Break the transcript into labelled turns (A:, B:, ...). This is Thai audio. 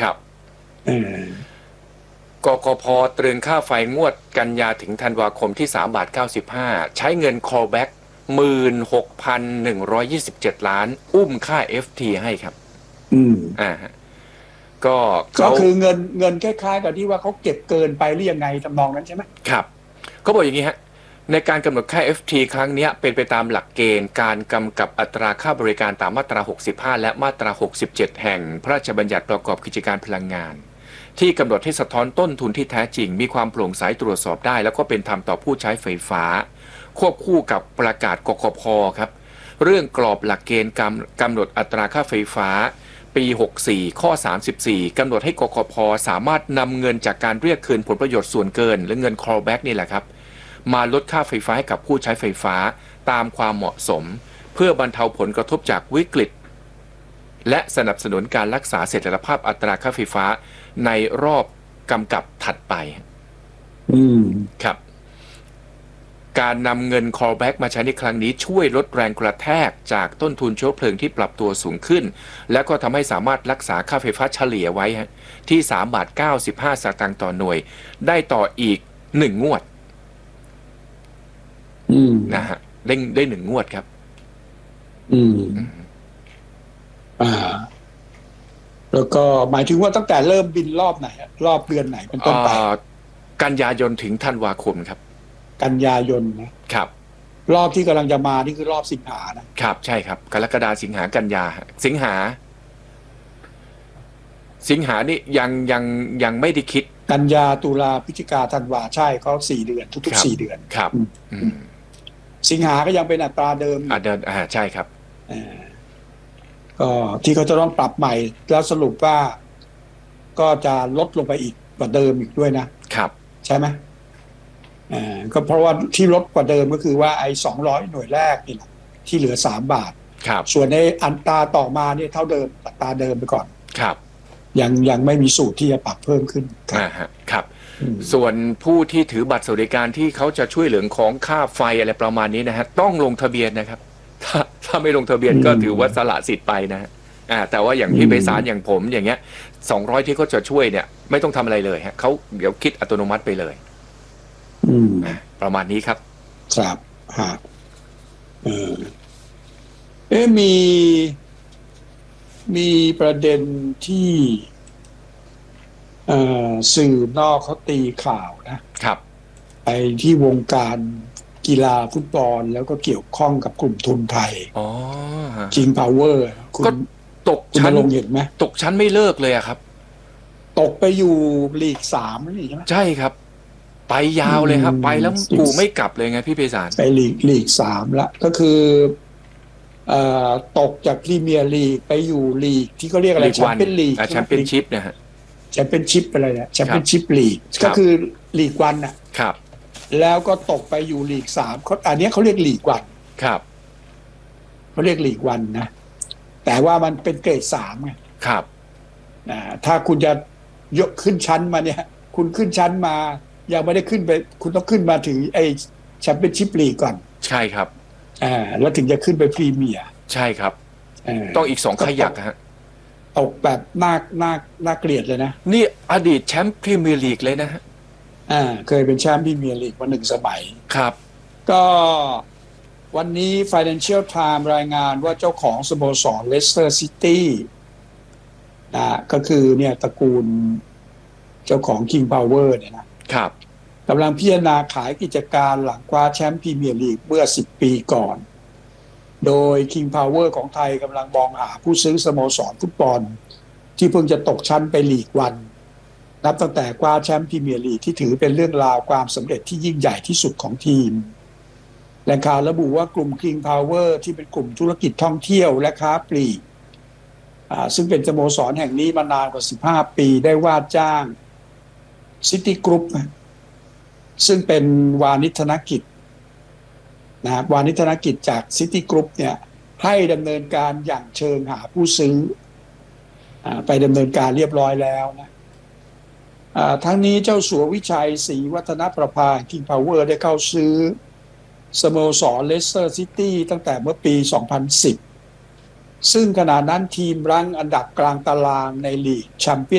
A: ครับ
B: เอ
A: กกพ.ตรึงค่าไฟงวดกันยาถึงธันวาคมที่3.95 ใช้เงิน callback 16,127 ล้านอุ้มค่า FT ให้ครับก็
B: คือเงินคล้ายๆกับที่ว่าเขาเก็บเกินไปหรือยังไงทำนองนั้นใช่ไหม
A: ครับเขาบอกอย่างนี้ฮะในการกำหนดค่า FT ครั้งนี้เป็นไปตามหลักเกณฑ์การกำกับอัตราค่าบริการตามมาตรา 65 และมาตรา 67 แห่งพระราชบัญญัติประกอบกิจการพลังงานที่กำหนดให้สะท้อนต้นทุนที่แท้จริงมีความโปร่งใสตรวจสอบได้แล้วก็เป็นธรรมต่อผู้ใช้ไฟฟ้าควบคู่กับประกาศกกพ.ครับเรื่องกรอบหลักเกณฑ์กำหนดอัตราค่าไฟฟ้าปี 64 ข้อ 34 กำหนดให้กกพ.สามารถนำเงินจากการเรียกคืนผลประโยชน์ส่วนเกินหรือเงิน callback นี่แหละครับมาลดค่าไฟฟ้าให้กับผู้ใช้ไฟฟ้าตามความเหมาะสมเพื่อบรรเทาผลกระทบจากวิกฤตและสนับสนุนการรักษาเสถียรภาพอัตราค่าไฟฟ้าในรอบกำกับถัดไปครับการนำเงิน callback มาใช้ในครั้งนี้ช่วยลดแรงกระแทกจากต้นทุนเชื้อเพลิงที่ปรับตัวสูงขึ้นและก็ทำให้สามารถรักษาค่าไฟฟ้าเฉลี่ยไว้ที่3.95 สตางค์ต่อหน่วยได้ต่ออีก1 งวดนะฮะได้1 งวดครับ
B: แล้วก็หมายถึงว่าตั้งแต่เริ่มบินรอบไหนรอบเดือนไหนเป็นต้นไป
A: กันยายนถึงธันวาคมครับ
B: กันยายนนะครับรอบที่กำลังจะมานี่คือรอบสิงหา
A: นะครับใช่ครับกรกฎาสิงหากันยาสิงหานี่ยังไม่ได้คิด
B: กันยาตุลาพฤศจิกาธันวาใช่เขา4 เดือนทุกๆ4 เดือน
A: ครับ
B: สิงหาก็ยังเป็นอัตราเดิม
A: ใช่ครับ
B: ก็ที่เขาจะต้องปรับใหม่แล้วสรุปว่าก็จะลดลงไปอีกกว่าเดิมอีกด้วยนะครับใช่ไหมก็เพราะว่าที่ลดกว่าเดิมก็คือว่าไอ้200 หน่วยแรกนี่นะที่เหลือ3 บาท
A: ครับ
B: ส่วนในอัตราต่อมาเนี่ยเท่าเดิมอัตราเดิมไปก่อน
A: ครับ
B: ยังไม่มีสูตรที่จะปรับเพิ่มขึ้น
A: ครับส่วนผู้ที่ถือบัตรสวัสดิการที่เขาจะช่วยเหลือของค่าไฟอะไรประมาณนี้นะฮะต้องลงทะเบียนนะครับถ้าไม่ลงทะเบียนก็ถือว่าสละสิทธิ์ไปนะแต่ว่าอย่างที่ไปศาลอย่างผมอย่างเงี้ย200ที่เขาจะช่วยเนี่ยไม่ต้องทำอะไรเลยฮะเขาเดี๋ยวคิดอัตโนมัติไปเลยประมาณนี้ครับ
B: ครับมีประเด็นที่สื่อนอกเขาตีข่าว
A: นะครับ
B: ไปที่วงการกีฬาฟุตบอลแล้วก็เกี่ยวข้องกับกลุ่มทุนไทยKing Power
A: ก็ตกชั้น
B: ลงเห็นไหม
A: ตกชั้นไม่เลิกเลยครับ
B: ตกไปอยู่ลีก3นี่ใช่ไหม
A: ใช่ครับไปยาวเลยครับไปแล้วกูไม่กลับเลยไงพี่ไพศาล
B: ไปลีก3ละก็คือตกจากพรีเมียร์ลีกไปอยู่ลีกที่เขาเรียกอะไรแชมเปี้ยนลีก
A: แชมเปี้ยนชิพนะฮะ
B: แชมเปี้ยนชิพอะไรเนี่ยแชมเปี้ยนชิพลีกก็คือลีก1
A: ครับ
B: แล้วก็ตกไปอยู่ลีก3อันนี้เขาเรียกลีก1
A: ครับ
B: เขาเรียกลีก1นะแต่ว่ามันเป็นเกรด3ไง
A: ครับ
B: ถ้าคุณจะยกขึ้นชั้นมาเนี่ยคุณขึ้นชั้นมายังไม่ได้ขึ้นไปคุณต้องขึ้นมาถึงไอ้แชมเปี้ยนชิพลีกก่อน
A: ใช่ครับ
B: แล้วถึงจะขึ้นไปพรีเมียร์
A: ใช่ครับต้องอีก2 ขยักฮะ
B: ตกแบบน่าเกลียดเลยนะ
A: นี่อดีตแชมป์พรีเมียร์ลีกเลยนะฮะ
B: เคยเป็นแชมป์พรีเมียร์ลีกมา1 สมัย
A: ครับ
B: ก็วันนี้ Financial Times รายงานว่าเจ้าของสโมสร Leicester City ก็คือเนี่ยตระกูลเจ้าของ King Power เนี่ย
A: นะครับ
B: กำลังพิจารณาขายกิจการหลังคว้าแชมป์พรีเมียร์ลีกเมื่อ10 ปีก่อนโดย King Power ของไทยกำลังมองหาผู้ซื้อสโมสรฟุตบอลที่เพิ่งจะตกชั้นไปลีก1นับตั้งแต่คว้าแชมป์พรีเมียร์ลีกที่ถือเป็นเรื่องราวความสำเร็จที่ยิ่งใหญ่ที่สุดของทีมแหล่งข่าวระบุว่ากลุ่ม King Power ที่เป็นกลุ่มธุรกิจท่องเที่ยวและค้าปลีกซึ่งเป็นสโมสรแห่งนี้มานานกว่า15 ปีได้ว่าจ้าง City Group ซึ่งเป็นวานิชธนกิจวานิชธนกิจจาก City Group เนี่ยให้ดำเนินการอย่างเชิงหาผู้ซื้อไปดำเนินการเรียบร้อยแล้วนะทั้งนี้เจ้าสัววิชัยศรีวัฒนประภา King Power ได้เข้าซื้อสโมสร Leicester City ตั้งแต่เมื่อปี 2010 ซึ่งขณะนั้นทีมรั้งอันดับกลางตารางในลีกแชมเปี้ยน